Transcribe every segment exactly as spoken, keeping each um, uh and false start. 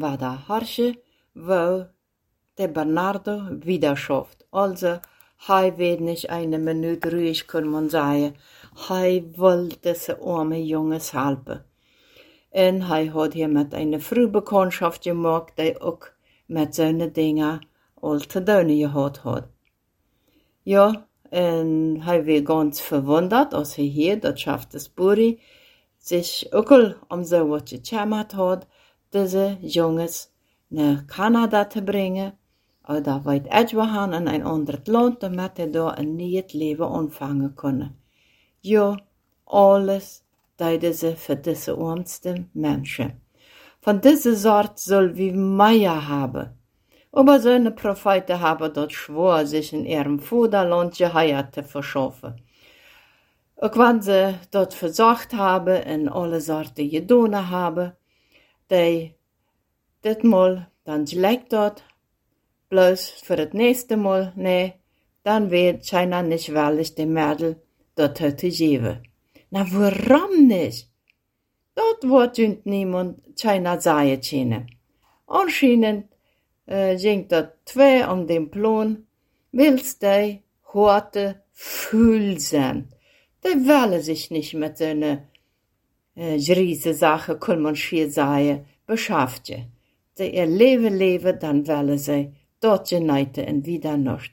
war der Harsche, wo der Bernardo wieder schafft. Also, hij wird nicht eine Minute ruhig, kann man sagen. Hij will diese arme Jungs helfen. Und hij hat hier mit einer Frühbekanntschaft gemacht, die auch mit seinen Dingen all zu tun gehabt hat. Ja, und hij war ganz verwundert, als hij hier, dat schafft das Buri, sich auch um so was gekümmert hat, diese Jungs nach Kanada zu bringen, oder weit etwahan in ein anderes Land, damit er da ein neues Leben anfangen kann. Ja, alles deide sie für diese armsten Menschen. Von dieser Sort soll wie Meier haben. Aber seine Propheten haben dort schwor, sich in ihrem Vaterland Geheirat zu verschaffen. Auch wenn sie dort versorgt haben und alle Sorten getan haben, die dit Mal dann gleich dort, bloß für das nächste Mal, nee, dann wird China nicht wahrlich dem Mädel dort heute geben. Na, warum nicht? Dort wird niemand China sagen können. Anscheinend äh, ging dort zwei um den Plan, willst die heute fühl sein. Die wollen sich nicht mit so einer äh, riesen Sache, kann man schier sagen, beschäftigen. Die ihr Leben leben, dann wollen sie dort geneiten und wieder nicht.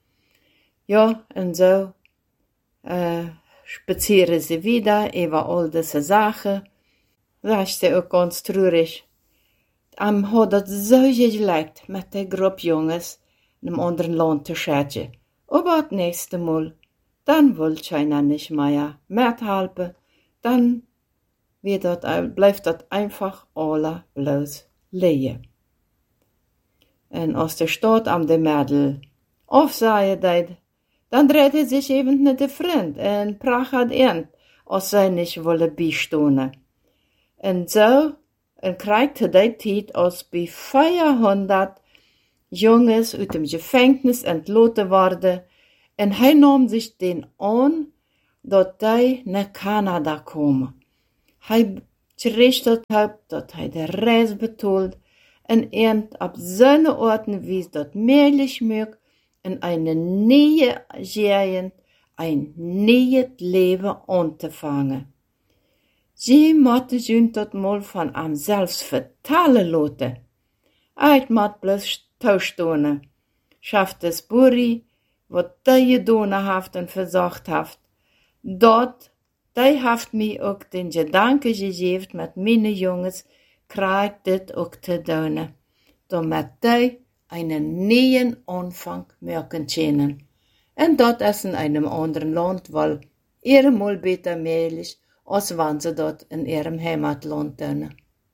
Ja, und so äh, spazieren sie wieder über all diese Sachen. Da ist sie auch ganz traurig. Am hat das so gelegt mit der Gruppe Jungs in einem anderen Land zu schätzen. Aber das nächste Mal, dann will China nicht mehr mithelfen, dann wird das, bleibt das einfach alle bloß liegen. Und aus der Stadt am de Mädel aufsahe deit, dann dreht er sich eben nicht der Freund und prachat ihn, als sei nicht wolle bistone. Und so, und kriegte die Zeit, als bei vierhundert Jungs aus dem Gefängnis entlassen worden, und er nahm sich den an, dass die nach Kanada kommen. Er gerichtet hat, dass er den Reis betont, und er ab seine Orten, wie es dort möglich mög, in eine neue Gegend, ein neues Leben anzufangen. Sie mochte sich dort mal von am selbst vertalen lassen. Eit mat bloß tauschtone, schafft es Buri, wat die gedoen haft und versorgt haft. Dort, die haft mir auch den Gedanke gegeben, mit meine Jungs, kriegt dit auch zu tun, damit die einen neuen Anfang merken können. Und dort ist in einem anderen Land, weil ihre mal besser möglich, als wenn sie dort in ihrem Heimatland tun.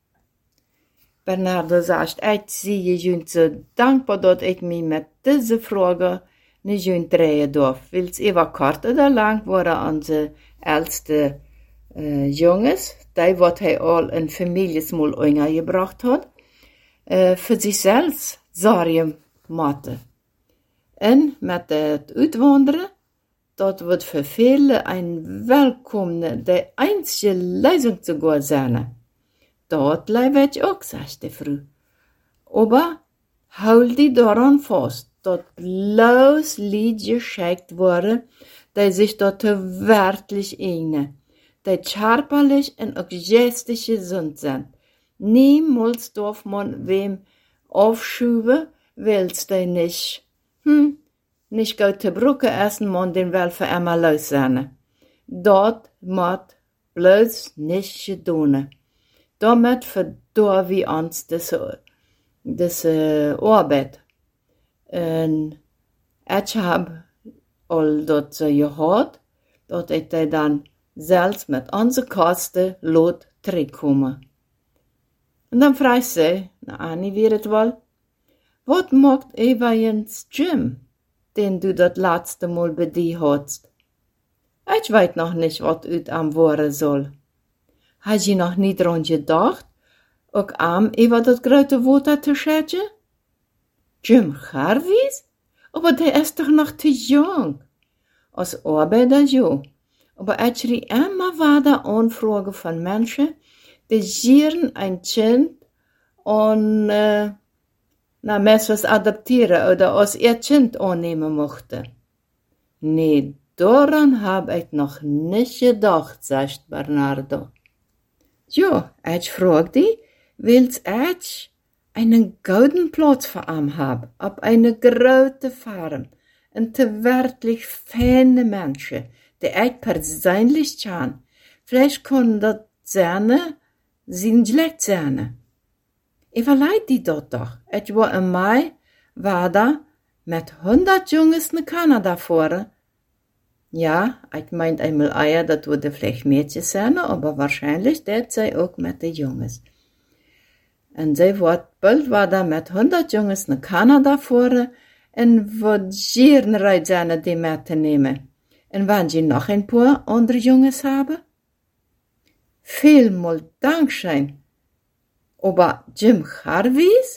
Bernardo sagt, ich sehe jünt so dankbar, dass ich mich mit dieser Frage nicht jünt drehen darf, weil es über kurz oder lang waren unsere älteste äh, Jungs, die, was er all in Familiesmul gebracht hat, äh, für sich selbst Sorgen machte. Und mit der Uitwanderen, dort wird für viele ein willkommene, die einzige Lösung zu gehen sein. Dort bleibt ich auch, sagt die Frau. Aber hol die daran fast, dort bloß Lied geschickt wurde, die sich dort wörtlich eine, die scharperlich und auch gestische sind sind. Niemals darf man wem aufschuben, willst du nicht, hm, nicht gut zu Brücke essen, man den will für einmal los sein. Dort muss bloß nicht gedoene. Damit verdorben wir uns diese, diese Arbeit. Und ich habe all dort so gehört, dass ich dann selbst mit unseren Kosten lot zurückkomme. Und dann fragt sie, na Annie, wie es wohl, was macht übrigens Jim, den du das letzte Mal bei dir hattest? Ich weiß noch nicht, was ut am worden soll. Hast du noch nie dran gedacht, auch am über das große Water zu schätzen? Jim Harvis? Aber der ist doch noch zu jung. Als Arbeiter ja. Aber ich krieg immer wieder Anfragen von Menschen, die gieren ein Kind und äh, na, mes was adoptieren oder als ihr Kind annehmen mochte. Nee, daran hab ich noch nicht gedacht, sagt Bernardo. Jo, ich frag die, willst ich einen gouden Platz für ihn haben, auf eine große Farm, und te wirklich feine Menschen, die ich persönlich kann. Vielleicht können das seine, sein Geschlecht sein. Ich verleid die dort doch. Ich war im Mai, war da, mit hundert Jungs in Kanada vor. Ja, ich meint einmal Eier, das würde vielleicht Mädchen sein, aber wahrscheinlich das sei auch mit den Jungs. Und sie wird bald war da mit hundert Jungs in Kanada vor, und wird gieren reit seine die mitnehmen. Und wenn sie noch ein paar andere Jungs haben? Vielmal Dankeschön. Aber Jim Harveys?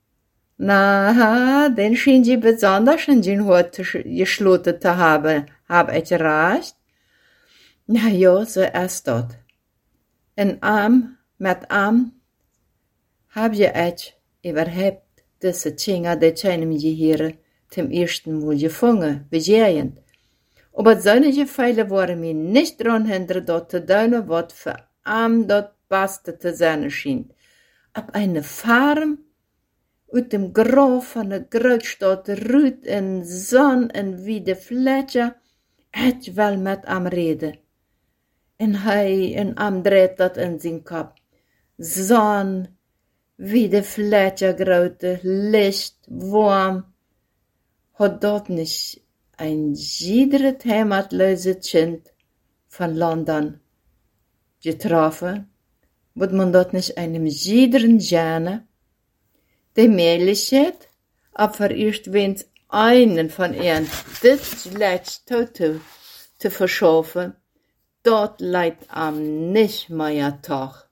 Na, den schien sie besonders in den Hut geschloten zu haben, hab ich recht? Na ja, so ist das. In Arm, mit Arm, hab je ich überhaupt diese Kinder, die keinem Gehirn zum ersten Mal gefangen, begehend. Aber solche Fälle waren mir nicht daran hindern, dort zu tun, was für Arm dort Beste zu sein schien. Ab eine Farm, uit dem Graf von der Grootstad, Ruud en Zon en wie de Fletcher, ich will mit am reden. En hij en am dreht dat in zijn kop. Zon, wie de Fletcher grote, Licht, warm, hat dort nicht ein jiederet heimatlose Kind von London getroffen, wird man dort nicht einem jiederen gerne, die Möglichkeit, aber erst wenn einen von ihnen das letzte Toto zu verschaffen, dort leidt am nicht mehr Tag.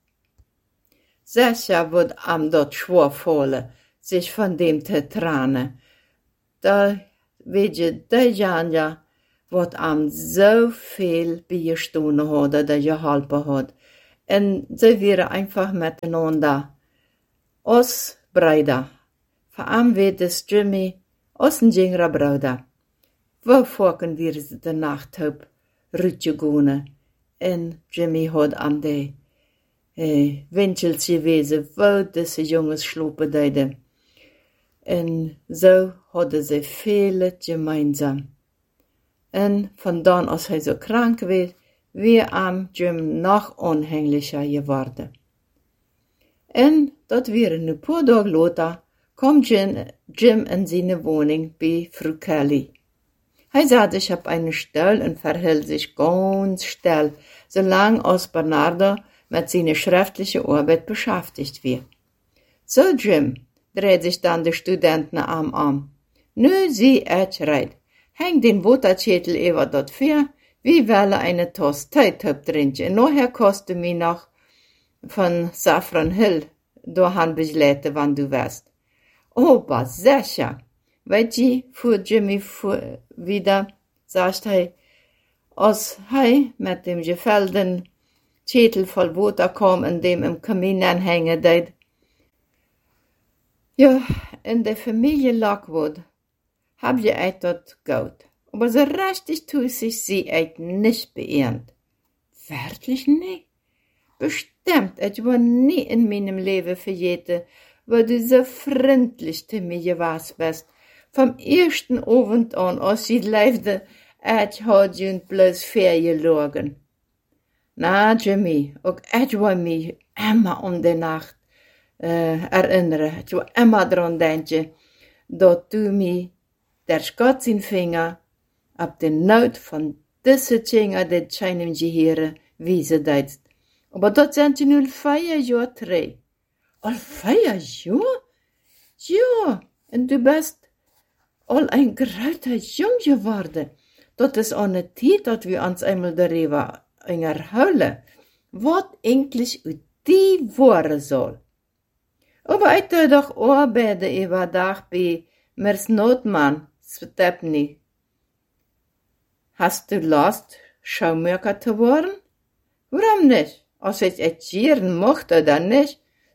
Sicher wird am dort schwer fallen, sich von dem zu trennen. Da, weet je, der Janja wird am so viel beistanden hat, oder geholfen hat. Und sie wären einfach miteinander. Os Brüder. Vor allem wird es Jimmy, os ein jüngerer Bruder. Wo folgen wir die Nacht hab, rütgegangen. Und Jimmy hat am de, äh, Winchels gewesen, wo diese Jungs schlupen deiden. Und so hadden sie viele gemeinsam. Und von dann, als hij so krank werd, wie am Jim noch unhänglicher geworden. Und dat weer een paar Tage later, kom Jim, Jim in seine Wohnung bei Frau Kelly. Hij zat sich auf einen Stuhl und verhielt sich ganz still, solange als Bernardo mit seiner schriftlichen Arbeit beschäftigt wird. So, Jim, dreht sich dann der Studentenarm an. Nu, sie et reit. Häng den Waterschädel über dort für, wie welle eine Tasse Tee trinken. Nachher kostet mir noch von Saffron Hill, da han besleten, wann du wärst. Aber sicher, weißt du, fuhr Jimmy fuhr wieder, sagt er, als er mit dem gefällten Schädel voll Wasser kam, in dem im Kamin anhängen deed. Ja, in der Familie Lockwood hab je eit dat gut, aber so richtig tu sich sie eit nicht beehrt. Wirklich nicht? Bestimmt, ich war nie in meinem Leben verjährt, weil du so freundlich zu mir gewesen bist. Vom ersten Abend an, als sie lebte, ich hat sie bloß vergelogen. Na, Jimmy, auch ich war mich immer um die Nacht äh, erinnern. Ich war immer dran denken, dass du mir der Gott sein Finger ab den Not von diese Kinder, die scheinen Gehirn wiesen deit. Aber dort sind sie nur vier Jahre drei. All vier Jahre? Ja, und du bist all ein großer Jung geworden. Dat is an der Zeit, dass wir uns einmal darüber erholen, was eigentlich uit die worden soll. Aber ich tue doch arbeiten über Tag bei Mirs Notmann, Stepney. Hast du Lust, Schaumöker zu werden? Warum nicht? Als ich erzählen mochte oder nicht,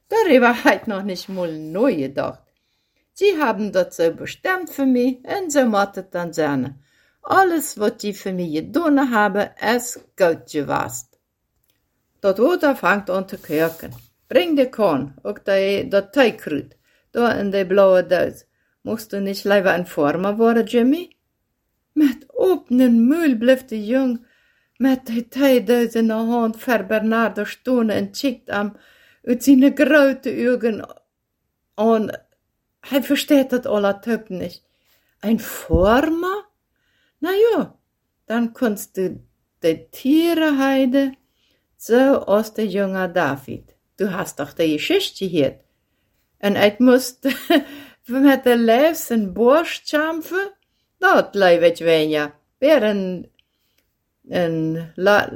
Darüber hat noch nicht mal neu gedacht. Sie haben das so bestimmt für mich und so macht es dann sein. Alles, was die für mich getan haben, ist gut gewesen. Dat Water fängt an zu koken. Bring die Korn, auch das Teigkrut, da in die blaue Dose. Musst du nicht lieber ein Former worden, Jimmy? Mit openen Mühl blieb der Jung mit der Teidose in der Hand vor Bernardo stehen und schickt am uit seine grote Augen an. Er versteht das aller Typ nicht. Ein Former? Na ja, dann kannst du die Tiere heiden, so als der junge David. Du hast doch die Geschichte gehört. Und ich musste mit der Leifs in Borst kämpfen, das leibet weniger. Während ein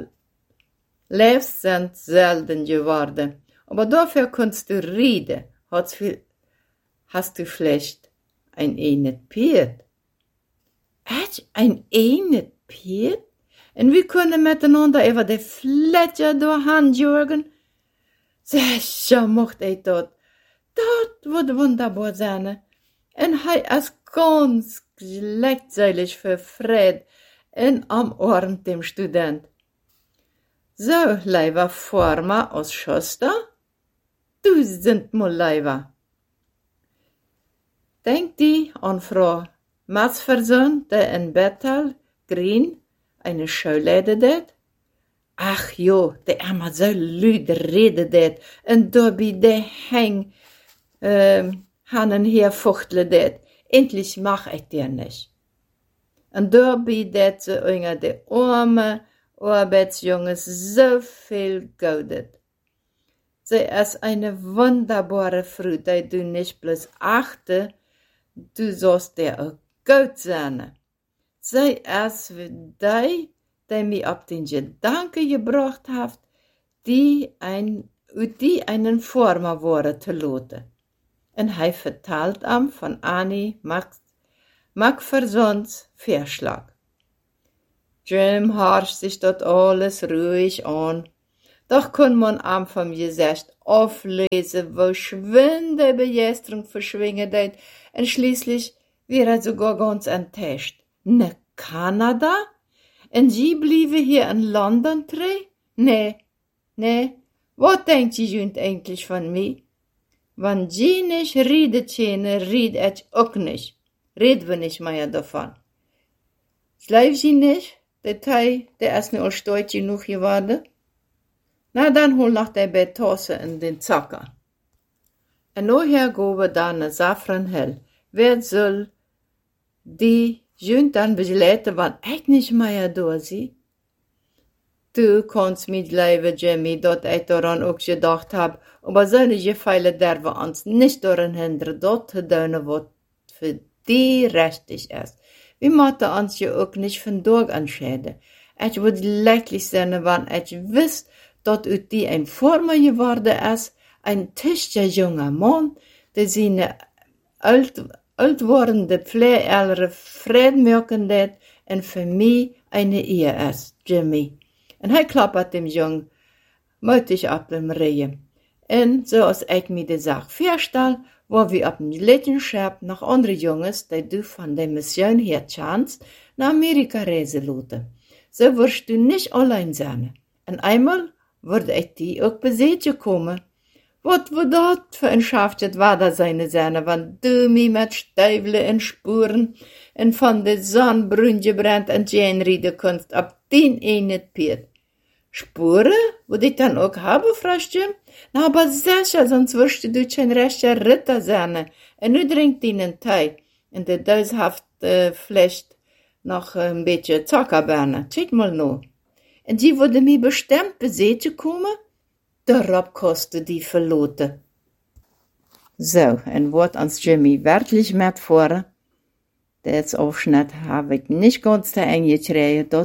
Leifs sind selten geworden. Aber dafür kannst du reden. Hast, viel, hast du vielleicht ein einet Pferd? Echt? Ein einet Pferd? Und wir können miteinander über die Fletcher durchhandjürgen? Sicher mocht ich das. Das wird wunderbar sein. Und er ist ganz glückselig für Fred und am Ohren dem Student. So, lieber Former aus Schuster, du sind mal lieber. Denk die an Frau Matzverson, der in Bethel Green eine Schulleide det? Ach jo, der immer so lüd redet det, und dabei der häng, ähm, hanen hier fuchtle det. Endlich mach ich dir nicht. Und dabei det so unter de arme Arbeitsjunges so viel Gaudet. Sie ist eine wunderbare Frau, die du nicht bloß achte, du sollst dir auch gut sein. Sie ist wie die, die mich auf den Gedanken gebracht hat, die, ein, die einen Former wurde zu lassen. Und er vertelt ihm von Annie Macphersons Vorschlag. Jim horcht sich dort alles ruhig an. Doch kann man am vom Gesicht auflesen, wo schwinde Begeisterung verschwingen wird, und schließlich wird er sogar ganz enttäuscht. Ne, Kanada? Und sie bliebe hier in London dreh? Nee, nee, was denkt sie jünt eigentlich von mir? Wenn sie nicht redet, redet ich auch nicht. Red wir nicht mehr davon. Schleif sie nicht? Der Teil, der ist mir all stolz genug geworden. Na, dann hol noch der Bettose in den Zacker. Und nachher gehen wir dann nach Safran Hill. Wer soll die jünt dann begleiten, wann ich nicht mehr da sie? Du kannst mitleiden, Jimmy, dort ich daran auch gedacht hab, aber solche Fälle derben uns nicht daran hindern, dort zu tun, was für die richtig ist. Wir müssen uns ja auch nicht von Tag entscheiden. Ich würde leidlich sein, wenn ich wüsste, dass aus die ein Former geworden ist, ein tischer junger Mann, der seine alt, alt wordende Pflegeeltern Frieden machen wird und für mich eine Ehe ist, Jimmy. Und er klappert dem Jungen mutig ab dem Rehen. Und so als ich mir die Sache vorstelle, wo wir ab dem letzten Schiff noch andere Jungs, die du von der Mission her chanst, nach Amerika reisen lassen. So wirst du nicht allein sein. Und einmal würde ich die auch besetzen kommen. Was wird das für ein Schaftet war da seine Sahne, wenn du mich mit Stiefeln und Spuren und von der Sonne brün gebrannt und Jane reden kannst, ab den einen Piet. Spuren? Würde ich dann auch haben, Frau Jim? Na, aber sicher, sonst wirst du kein rechter Ritter sein. Und nu trinkt ihnen Tee. Und der Dose haft äh, vielleicht noch ein bisschen Zuckerbeeren. Schick mal noch. Und die würde mir bestimmt besetzen kommen? Darauf kostet die verloten. So, und wird uns Jimmy wirklich mit vor? Das Aufschnitt habe ich nicht ganz zu Ende gekriegt.